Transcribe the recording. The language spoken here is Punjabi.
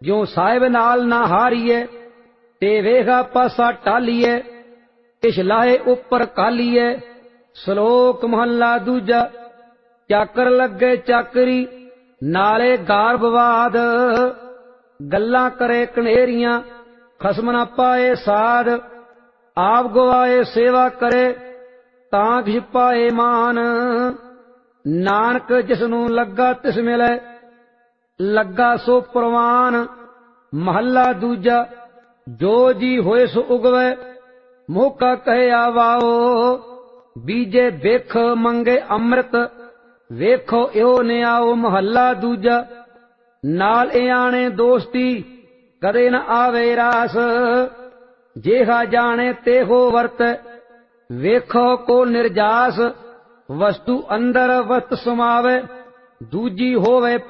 ਜਿਉ ਸਾਹਿਬ ਨਾਲ ਨਾ ਹਾਰੀਏ, ਤੇ ਵੇਗਾ ਪਾਸਾ ਟਾਲੀਏ, ਕਿਛ ਲਾਹੇ ਉੱਪਰ ਕਾਲੀਏ। ਸ਼ਲੋਕ ਮਹੱਲਾ ਦੂਜਾ। ਚਾਕਰ ਲੱਗੇ ਚਾਕਰੀ, ਨਾਲੇ ਗਾਰਬਵਾਦ, ਗੱਲਾਂ ਕਰੇ ਕਨੇਰੀਆਂ, ਖਸਮ ਨਾ ਪਾਏ ਸਾਧ। ਆਪ ਗਵਾਏ ਸੇਵਾ ਕਰੇ, ਤਾਂ ਕਿਛ ਪਾਏ ਮਾਨ। ਨਾਨਕ ਜਿਸ ਨੂੰ ਲੱਗਾ ਤਿਸ ਮਿਲੇ, ਲੱਗਾ ਸੋ ਪ੍ਰਵਾਨ। ਮਹੱਲਾ ਦੂਜਾ। ਜੋ ਜੀ ਹੋਏ ਸੋ ਉਗਵੇ, ਮੋਕਾ ਕਹਿਆ ਵਾਓ। ਬੀਜੇ ਬਿਖ ਮੰਗੇ ਅੰਮ੍ਰਿਤ, ਵੇਖੋ ਇਉ ਨਿਆਓ। ਮਹੱਲਾ ਦੂਜਾ। ਨਾਲ ਇਆਣੇ ਦੋਸਤੀ, ਕਦੇ ਨ ਆਵੇ ਰਾਸ। ਜੇਹਾ ਜਾਣੇ ਤੇਹੋ ਵਰਤੈ, ਵੇਖੋ ਕੋ ਨਿਰਜਾਸ। ਵਸਤੂ ਅੰਦਰ ਵਸਤ ਸਮਾਵੇ, ਦੂਜੀ ਹੋਵੇ